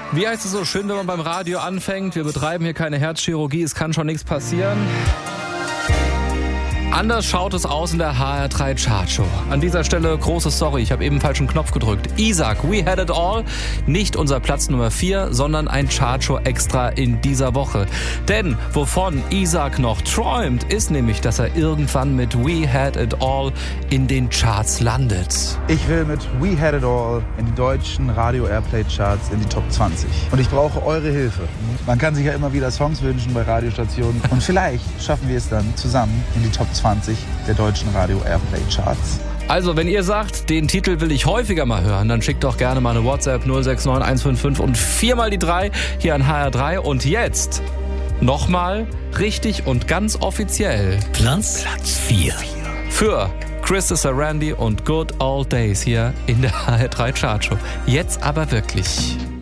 Wie heißt es so schön, wenn man beim Radio anfängt? Wir betreiben hier keine Herzchirurgie, es kann schon nichts passieren. Anders schaut es aus in der HR3 Chartshow. An dieser Stelle großes Sorry, ich habe eben falschen Knopf gedrückt. Isaac, We Had It All, nicht unser Platz Nummer 4, sondern ein Chartshow-Extra in dieser Woche. Denn wovon Isaac noch träumt, ist nämlich, dass er irgendwann mit We Had It All in den Charts landet. Ich will mit We Had It All in die deutschen Radio-Airplay-Charts in die Top 20. Und ich brauche eure Hilfe. Man kann sich ja immer wieder Songs wünschen bei Radiostationen. Und vielleicht schaffen wir es dann zusammen in die Top 20 der deutschen Radio-Airplay-Charts. Also, wenn ihr sagt, den Titel will ich häufiger mal hören, dann schickt doch gerne mal eine WhatsApp 069 155 und 4 mal die 3 hier an HR3. Und jetzt nochmal richtig und ganz offiziell Platz 4 für Chris Sarandon und Good Old Days hier in der HR3 Chartshow. Jetzt aber wirklich.